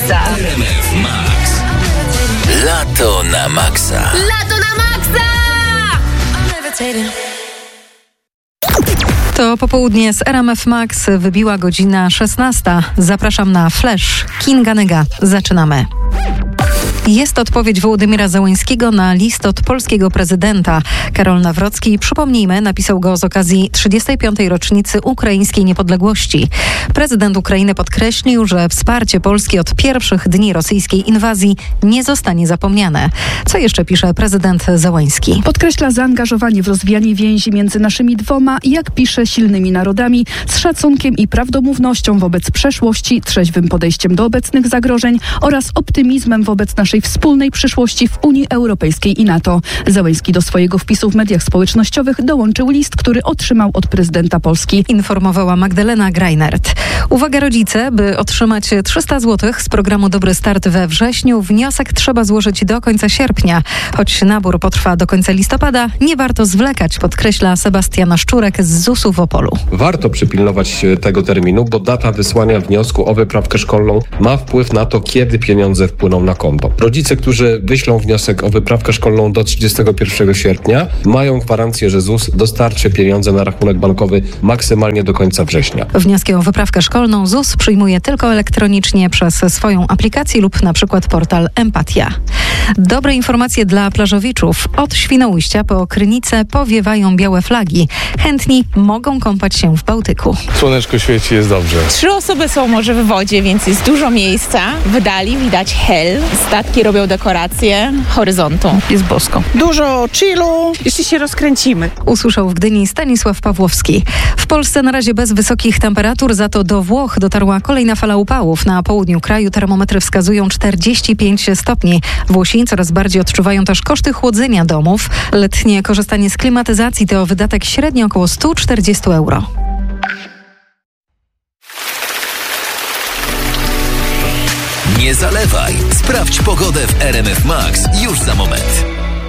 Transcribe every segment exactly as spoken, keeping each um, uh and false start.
Maxa. R M F Max. Lato na maksa. Lato na maksa! To popołudnie z R M F Max wybiła godzina szesnasta. Zapraszam na Flash Kinga Nyga. Zaczynamy. Jest odpowiedź Wołodymyra Zełenskiego na list od polskiego prezydenta. Karol Nawrocki, przypomnijmy, napisał go z okazji trzydziestej piątej rocznicy ukraińskiej niepodległości. Prezydent Ukrainy podkreślił, że wsparcie Polski od pierwszych dni rosyjskiej inwazji nie zostanie zapomniane. Co jeszcze pisze prezydent Zełenski? Podkreśla zaangażowanie w rozwijanie więzi między naszymi dwoma, jak pisze, silnymi narodami, z szacunkiem i prawdomównością wobec przeszłości, trzeźwym podejściem do obecnych zagrożeń oraz optymizmem wobec naszej wspólnej przyszłości w Unii Europejskiej i NATO. Zełenski do swojego wpisu w mediach społecznościowych dołączył list, który otrzymał od prezydenta Polski. Informowała Magdalena Greinert. Uwaga rodzice, by otrzymać trzysta złotych z programu Dobry Start we wrześniu, wniosek trzeba złożyć do końca sierpnia. Choć nabór potrwa do końca listopada, nie warto zwlekać, podkreśla Sebastian Szczurek z zusu w Opolu. Warto przypilnować tego terminu, bo data wysłania wniosku o wyprawkę szkolną ma wpływ na to, kiedy pieniądze wpłyną na konto. Rodzice, którzy wyślą wniosek o wyprawkę szkolną do trzydziestego pierwszego sierpnia, mają gwarancję, że ZUS dostarczy pieniądze na rachunek bankowy maksymalnie do końca września. Wnioski o wyprawkę szkolną ZUS przyjmuje tylko elektronicznie przez swoją aplikację lub na przykład portal Empatia. Dobre informacje dla plażowiczów. Od Świnoujścia po Krynicę powiewają białe flagi. Chętni mogą kąpać się w Bałtyku. Słoneczko świeci, jest dobrze. Trzy osoby są może w wodzie, więc jest dużo miejsca. W dali widać hel. Statki robią dekoracje horyzontu. Jest bosko. Dużo chillu. Jeszcze się rozkręcimy. Usłyszał w Gdyni Stanisław Pawłowski. W Polsce na razie bez wysokich temperatur, za to do Włoch dotarła kolejna fala upałów. Na południu kraju termometry wskazują czterdzieści pięć stopni. Włosi coraz bardziej odczuwają też koszty chłodzenia domów. Letnie korzystanie z klimatyzacji to wydatek średnio około sto czterdzieści euro. Nie zalewaj. Sprawdź pogodę w R M F Max już za moment.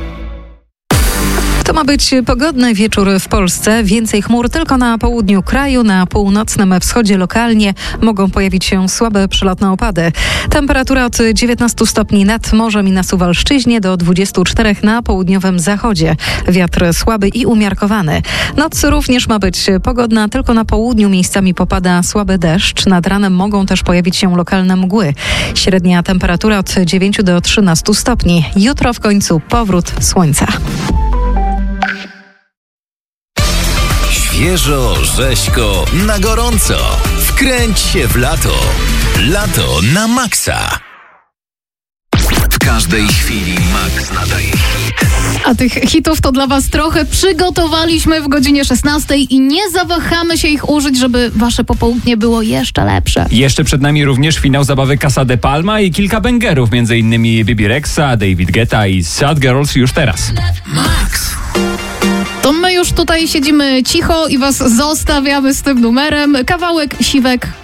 To ma być pogodny wieczór w Polsce. Więcej chmur tylko na południu kraju, na północnym wschodzie lokalnie mogą pojawić się słabe przelotne opady. Temperatura od dziewiętnastu stopni nad morzem i na Suwalszczyźnie do dwudziestu czterech na południowym zachodzie. Wiatr słaby i umiarkowany. Noc również ma być pogodna, tylko na południu miejscami popada słaby deszcz. Nad ranem mogą też pojawić się lokalne mgły. Średnia temperatura od dziewięciu do trzynastu stopni. Jutro w końcu powrót słońca. Świeżo, rzeźko, na gorąco. Wkręć się w lato. Lato na maksa. W każdej chwili Max nadaje hit. A tych hitów to dla was trochę przygotowaliśmy w godzinie szesnastej i nie zawahamy się ich użyć, żeby wasze popołudnie było jeszcze lepsze. Jeszcze przed nami również finał zabawy Casa de Palma i kilka bangerów, między innymi Bibi Rexa, David Guetta i Sad Girls już teraz. Max. To my już tutaj siedzimy cicho i was zostawiamy z tym numerem. Kawałek Siwek